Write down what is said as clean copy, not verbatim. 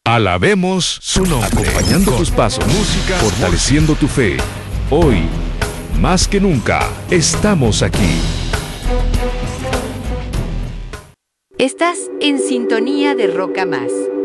Alabemos su nombre. Acompañando tus pasos, música, fortaleciendo tu fe. Hoy, más que nunca, estamos aquí. Estás en sintonía de Roca Más.